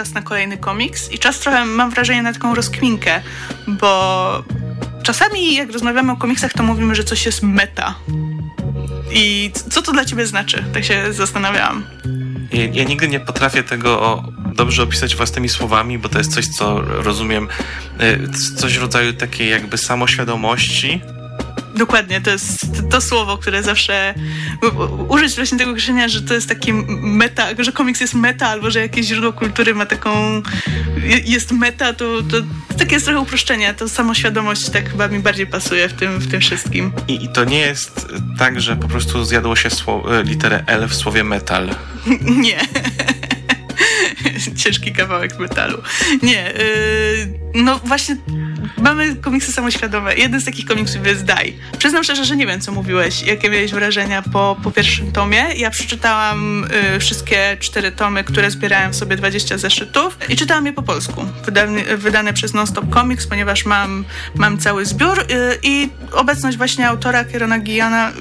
czas na kolejny komiks i czas trochę, mam wrażenie, na taką rozkminkę, bo czasami jak rozmawiamy o komiksach, to mówimy, że coś jest i co to dla ciebie znaczy? Tak się zastanawiałam. Ja nigdy nie potrafię tego dobrze opisać własnymi słowami, bo to jest coś, co rozumiem, coś w rodzaju takiej jakby samoświadomości. Dokładnie, to jest to słowo, które zawsze użyć właśnie tego określenia, że to jest taki meta, że komiks jest meta, albo że jakieś źródło kultury ma taką, jest meta, to takie jest trochę uproszczenie, to samoświadomość tak chyba mi bardziej pasuje w tym wszystkim. I to nie jest tak, że po prostu zjadło się literę L w słowie metal. Nie. Ciężki kawałek metalu. Nie. No właśnie mamy komiksy samoświadome. Jeden z takich komiksów jest Die. Przyznam szczerze, że nie wiem, co mówiłeś, jakie miałeś wrażenia po pierwszym tomie. Ja przeczytałam wszystkie 4 tomy, które zbierałem w sobie 20 zeszytów i czytałam je po polsku. Wydane przez Non-Stop Comics, ponieważ mam cały zbiór i obecność właśnie autora Kierana Gilliana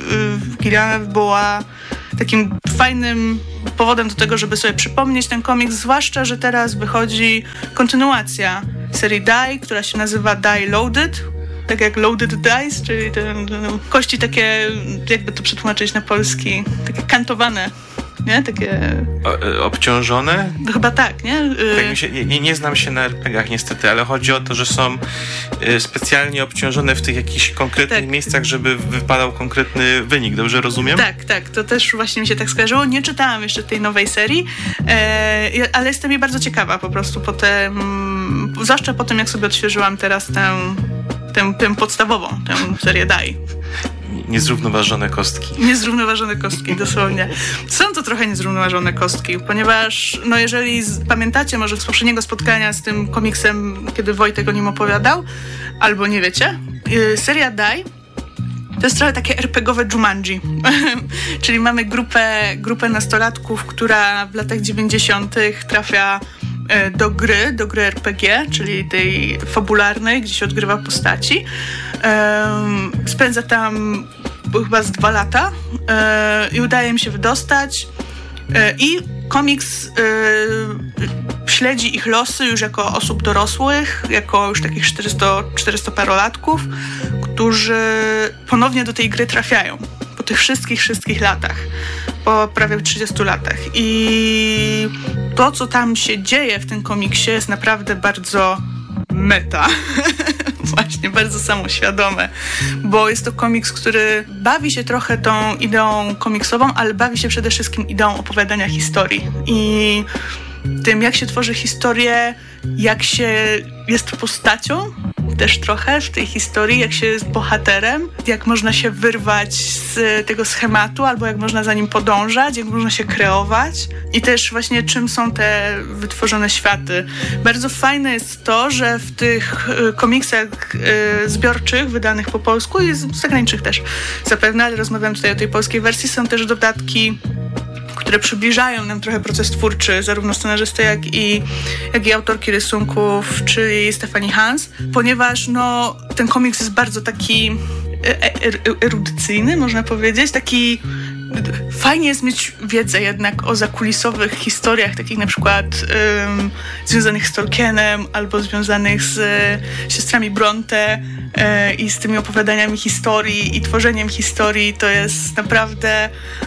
była takim fajnym powodem do tego, żeby sobie przypomnieć ten komiks, zwłaszcza, że teraz wychodzi kontynuacja serii Die, która się nazywa Die Loaded, tak jak Loaded Dice, czyli te kości takie, jakby to przetłumaczyć na polski, takie kantowane, nie? Takie... obciążone? No, chyba tak, nie? Nie znam się na RPG-ach niestety, ale chodzi o to, że są specjalnie obciążone w tych jakichś konkretnych miejscach, żeby wypadał konkretny wynik. Dobrze rozumiem? Tak. To też właśnie mi się tak skojarzyło. Nie czytałam jeszcze tej nowej serii, ale jestem jej bardzo ciekawa po prostu zwłaszcza po tym, jak sobie odświeżyłam teraz tę podstawową, tę serię Die. Niezrównoważone kostki. Niezrównoważone kostki, dosłownie. Są to trochę niezrównoważone kostki, ponieważ, no jeżeli pamiętacie może z poprzedniego spotkania z tym komiksem, kiedy Wojtek o nim opowiadał, albo nie wiecie, seria Die to jest trochę takie RPG-owe Jumanji. Czyli mamy grupę nastolatków, która w latach 90. trafia do gry RPG, czyli tej fabularnej, gdzie się odgrywa postaci. Spędza tam chyba z 2 lata i udaje im się wydostać i komiks śledzi ich losy już jako osób dorosłych, jako już takich 400-parolatków, którzy ponownie do tej gry trafiają po tych wszystkich latach, po prawie 30 latach. I to, co tam się dzieje w tym komiksie, jest naprawdę bardzo meta. Właśnie, bardzo samoświadome, bo jest to komiks, który bawi się trochę tą ideą komiksową, ale bawi się przede wszystkim ideą opowiadania historii i tym, jak się tworzy historię, jak się jest postacią też trochę w tej historii, jak się jest bohaterem, jak można się wyrwać z tego schematu, albo jak można za nim podążać, jak można się kreować i też właśnie czym są te wytworzone światy. Bardzo fajne jest to, że w tych komiksach zbiorczych, wydanych po polsku i zagranicznych też zapewne, ale rozmawiam tutaj o tej polskiej wersji, są też dodatki, które przybliżają nam trochę proces twórczy, zarówno scenarzysty, jak i autorki rysunków, czyli Stephanie Hans, ponieważ ten komiks jest bardzo taki erudycyjny, można powiedzieć, taki fajnie jest mieć wiedzę jednak o zakulisowych historiach, takich na przykład związanych z Tolkienem albo związanych z siostrami Bronte i z tymi opowiadaniami historii i tworzeniem historii. To jest naprawdę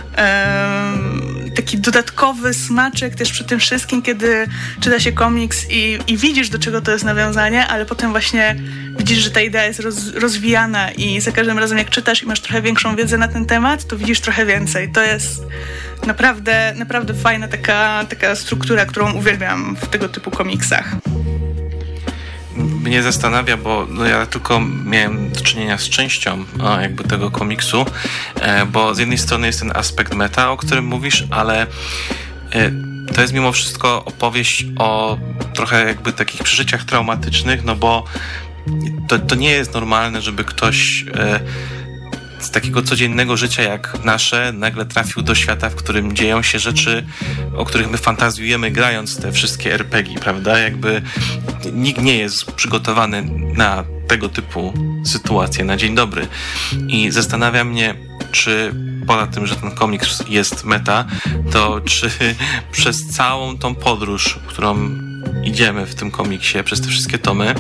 taki dodatkowy smaczek też przy tym wszystkim, kiedy czyta się komiks i widzisz, do czego to jest nawiązanie, ale potem właśnie widzisz, że ta idea jest rozwijana i za każdym razem jak czytasz i masz trochę większą wiedzę na ten temat, to widzisz trochę więcej. To jest naprawdę fajna taka struktura, którą uwielbiam w tego typu komiksach. Mnie zastanawia, bo ja tylko miałem do czynienia z częścią jakby tego komiksu, bo z jednej strony jest ten aspekt meta, o którym mówisz, ale to jest mimo wszystko opowieść o trochę jakby takich przeżyciach traumatycznych, no bo to nie jest normalne, żeby ktoś z takiego codziennego życia jak nasze nagle trafił do świata, w którym dzieją się rzeczy, o których my fantazjujemy grając te wszystkie RPG, prawda? Jakby nikt nie jest przygotowany na tego typu sytuacje na dzień dobry. I zastanawia mnie, czy poza tym, że ten komiks jest meta, to czy przez całą tą podróż, którą idziemy w tym komiksie przez te wszystkie tomy,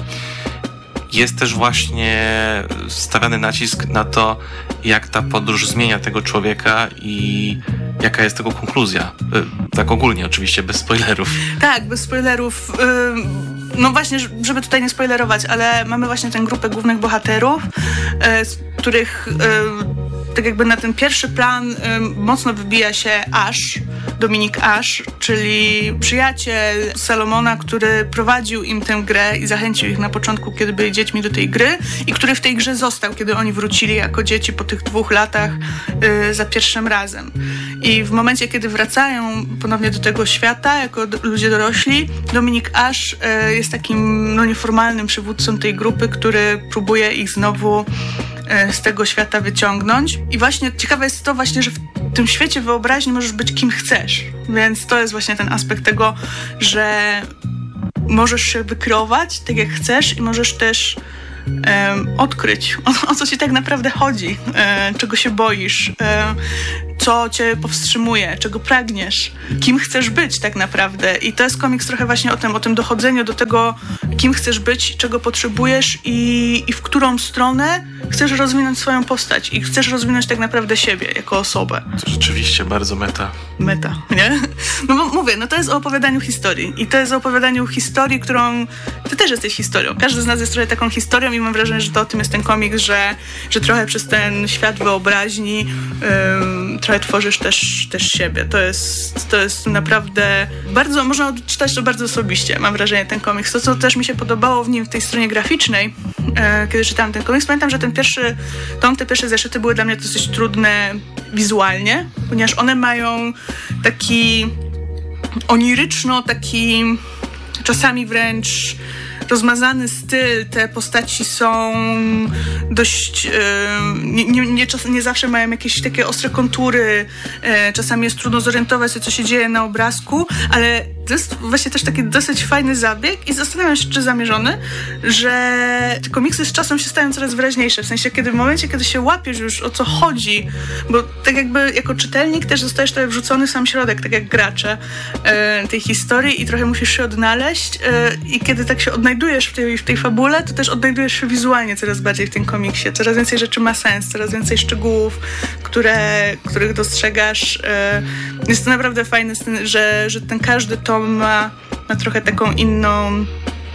jest też właśnie stawiany nacisk na to, jak ta podróż zmienia tego człowieka i jaka jest tego konkluzja. Tak ogólnie oczywiście, bez spoilerów. Tak, bez spoilerów. No właśnie, żeby tutaj nie spoilerować, ale mamy właśnie tę grupę głównych bohaterów, z których tak jakby na ten pierwszy plan mocno wybija się Ash, Dominik Ash, czyli przyjaciel Salomona, który prowadził im tę grę i zachęcił ich na początku, kiedy byli dziećmi, do tej gry i który w tej grze został, kiedy oni wrócili jako dzieci po tych 2 latach za pierwszym razem. I w momencie, kiedy wracają ponownie do tego świata, jako ludzie dorośli, Dominik Ash jest takim nieformalnym przywódcą tej grupy, który próbuje ich znowu z tego świata wyciągnąć. I właśnie ciekawe jest to właśnie, że w tym świecie wyobraźni możesz być kim chcesz. Więc to jest właśnie ten aspekt tego, że możesz się wykreować tak jak chcesz i możesz też odkryć, o co ci tak naprawdę chodzi, czego się boisz, co cię powstrzymuje, czego pragniesz, kim chcesz być tak naprawdę. I to jest komiks trochę właśnie o tym dochodzeniu do tego, kim chcesz być, czego potrzebujesz i w którą stronę chcesz rozwinąć swoją postać i chcesz rozwinąć tak naprawdę siebie jako osobę. To rzeczywiście bardzo meta. Meta, nie? No bo mówię, to jest o opowiadaniu historii i to jest o opowiadaniu historii, którą ty też jesteś historią. Każdy z nas jest trochę taką historią i mam wrażenie, że to o tym jest ten komiks, że trochę przez ten świat wyobraźni trochę tworzysz też siebie. To jest naprawdę bardzo, można odczytać to bardzo osobiście, mam wrażenie, ten komiks. To, co też mi się podobało w nim, w tej stronie graficznej, kiedy czytałam ten komiks, pamiętam, że te pierwsze zeszyty były dla mnie dosyć trudne wizualnie, ponieważ one mają taki oniryczno, taki czasami wręcz rozmazany styl, te postaci są dość nie zawsze mają jakieś takie ostre kontury, czasami jest trudno zorientować się, co się dzieje na obrazku, ale to jest właśnie też taki dosyć fajny zabieg i zastanawiam się, czy zamierzony, że te komiksy z czasem się stają coraz wyraźniejsze, w sensie, w momencie, kiedy się łapiesz już, o co chodzi, bo tak jakby jako czytelnik też zostajesz trochę wrzucony w sam środek, tak jak gracze tej historii i trochę musisz się odnaleźć i kiedy tak się odnajdujesz w tej fabule, to też odnajdujesz się wizualnie coraz bardziej w tym komiksie. Coraz więcej rzeczy ma sens, coraz więcej szczegółów, których dostrzegasz. Jest to naprawdę fajne, że ten każdy tom ma trochę taką inną...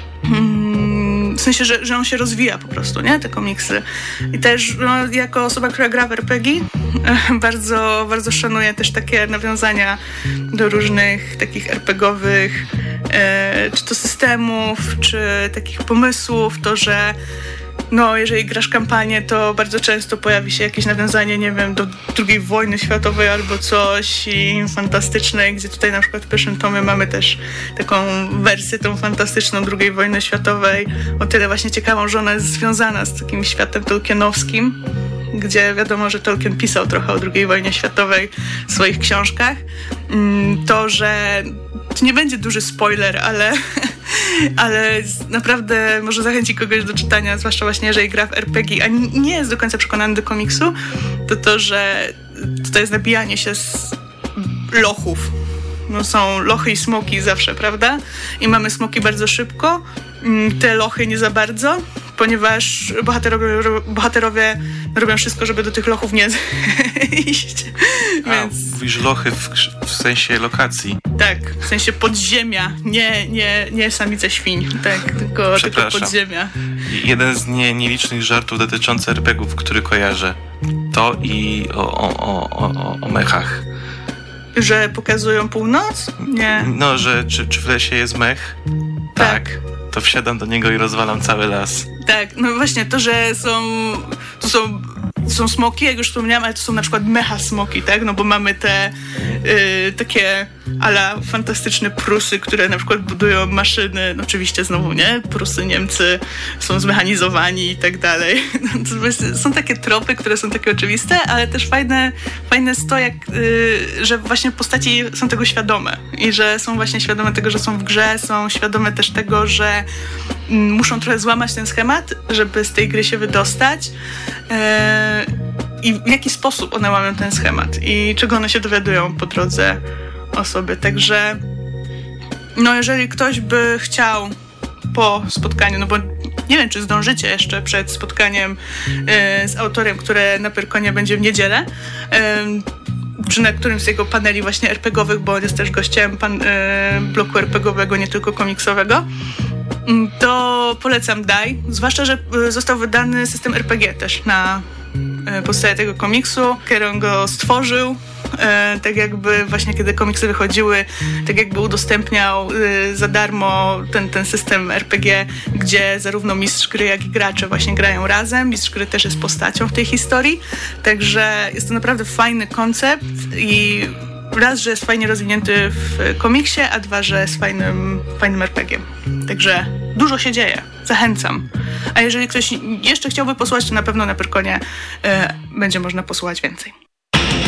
W sensie, że on się rozwija po prostu, nie? Te komiksy. I też jako osoba, która gra w RPG, bardzo, bardzo szanuję też takie nawiązania do różnych takich RPGowych czy to systemów, czy takich pomysłów, to, że jeżeli grasz kampanię, to bardzo często pojawi się jakieś nawiązanie, nie wiem, do II wojny światowej albo coś i fantastyczne, gdzie tutaj na przykład w pierwszym tomie mamy też taką wersję tą fantastyczną II wojny światowej, o tyle właśnie ciekawą, że ona jest związana z takim światem tolkienowskim, gdzie wiadomo, że Tolkien pisał trochę o II wojnie światowej w swoich książkach. To, że to nie będzie duży spoiler, ale naprawdę może zachęci kogoś do czytania, zwłaszcza właśnie jeżeli gra w RPG, a nie jest do końca przekonany do komiksu, to że to jest nabijanie się z lochów. Są lochy i smoki zawsze, prawda? I mamy smoki bardzo szybko, te lochy nie za bardzo, ponieważ bohaterowie robią wszystko, żeby do tych lochów nie iść. Więc... Mówisz lochy w sensie lokacji. Tak, w sensie podziemia, nie samice świń, tak, tylko podziemia. Jeden z nielicznych żartów dotyczących RPG-ów, który kojarzę, to i o mechach. Że pokazują północ? Nie. Że czy w lesie jest mech? Tak. To wsiadam do niego i rozwalam cały las. Tak, właśnie to, że są smoki, jak już wspomniałam, ale to są na przykład mecha smoki, tak? Bo mamy te takie ala fantastyczne Prusy, które na przykład budują maszyny, oczywiście znowu, nie? Prusy, Niemcy są zmechanizowani i tak dalej. Są takie tropy, które są takie oczywiste, ale też fajne jest to, że właśnie postaci są tego świadome i że są właśnie świadome tego, że są w grze, są świadome też tego, że muszą trochę złamać ten schemat, żeby z tej gry się wydostać i w jaki sposób one łamią ten schemat i czego one się dowiadują po drodze o sobie. Także No jeżeli ktoś by chciał po spotkaniu, no bo nie wiem, czy zdążycie jeszcze przed spotkaniem z autorem, które na Pyrkonie będzie w niedzielę, czy na którymś z jego paneli właśnie RPG-owych, bo on jest też gościem bloku RPG-owego, nie tylko komiksowego, to polecam DAI, zwłaszcza, że został wydany system RPG też na podstawie tego komiksu. Kieron go stworzył, tak jakby właśnie kiedy komiksy wychodziły, tak jakby udostępniał za darmo ten system RPG, gdzie zarówno mistrz gry, jak i gracze właśnie grają razem. Mistrz gry też jest postacią w tej historii, także jest to naprawdę fajny koncept i raz, że jest fajnie rozwinięty w komiksie, a dwa, że jest fajnym RPG-iem. Także dużo się dzieje. Zachęcam. A jeżeli ktoś jeszcze chciałby posłuchać, to na pewno na Pyrkonie będzie można posłuchać więcej.